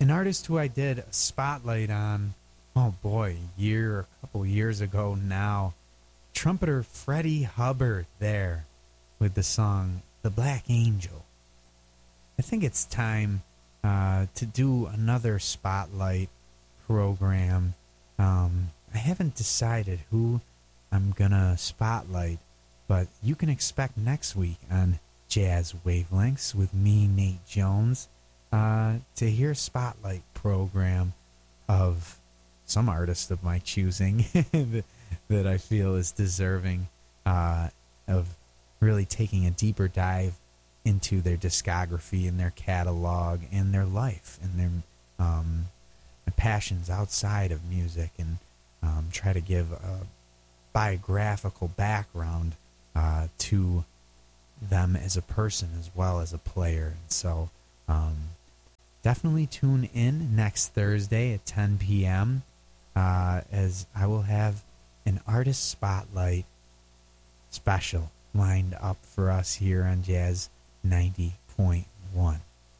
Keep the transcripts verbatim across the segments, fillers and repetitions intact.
an artist who I did a spotlight on, oh boy, a year, a couple years ago now. Trumpeter Freddie Hubbard there with the song The Black Angel. I think it's time uh, to do another spotlight program. Um, I haven't decided who I'm going to spotlight, but you can expect next week on Jazz Wavelengths with me, Nate Jones, uh, to hear a spotlight program of some artist of my choosing that I feel is deserving uh, of really taking a deeper dive into their discography and their catalog and their life and their um, passions outside of music, and um, try to give a biographical background uh, to them as a person as well as a player. And so um, definitely tune in next Thursday at ten p.m. Uh, as I will have an artist spotlight special lined up for us here on Jazz ninety point one.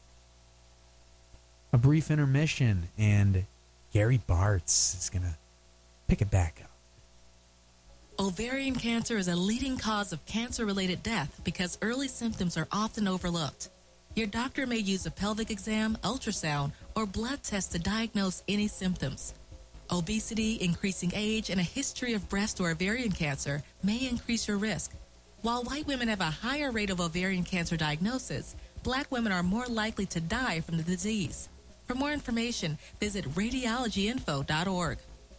A brief intermission, and Gary Bartz is going to pick it back up. Ovarian cancer is a leading cause of cancer-related death because early symptoms are often overlooked. Your doctor may use a pelvic exam, ultrasound, or blood test to diagnose any symptoms. Obesity, increasing age, and a history of breast or ovarian cancer may increase your risk. While white women have a higher rate of ovarian cancer diagnosis, black women are more likely to die from the disease. For more information, visit radiology info dot org.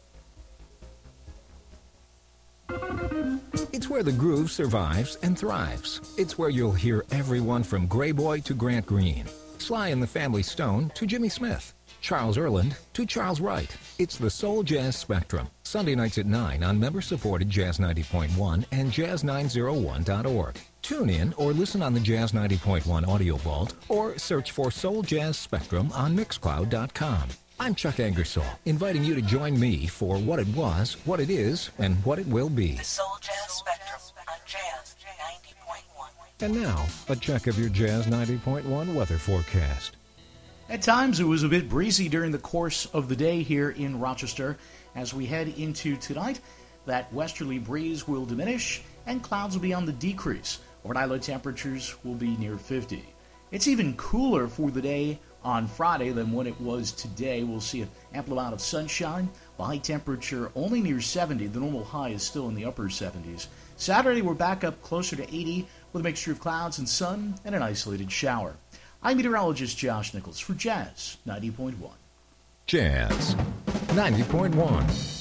It's where the groove survives and thrives. It's where you'll hear everyone from Gray Boy to Grant Green, Sly and the Family Stone to Jimmy Smith, Charles Erland to Charles Wright. It's the Soul Jazz Spectrum, Sunday nights at nine on member-supported Jazz ninety point one and jazz nine oh one dot org. Tune in or listen on the Jazz ninety point one Audio Vault or search for Soul Jazz Spectrum on mixcloud dot com. I'm Chuck Angersall, inviting you to join me for what it was, what it is, and what it will be. The Soul Jazz Spectrum on Jazz ninety point one. And now, a check of your Jazz ninety point one weather forecast. At times, it was a bit breezy during the course of the day here in Rochester. As we head into tonight, that westerly breeze will diminish and clouds will be on the decrease. Overnight low temperatures will be near fifty. It's even cooler for the day on Friday than what it was today. We'll see an ample amount of sunshine. The high temperature only near seventy. The normal high is still in the upper seventies. Saturday, we're back up closer to eighty with a mixture of clouds and sun and an isolated shower. I'm meteorologist Josh Nichols for Jazz ninety point one. Jazz ninety point one.